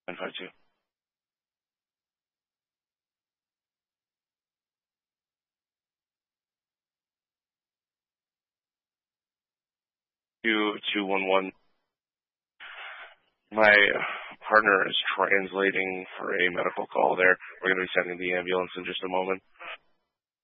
952. 211. My partner is translating for a medical call there. We're going to be sending the ambulance in just a moment.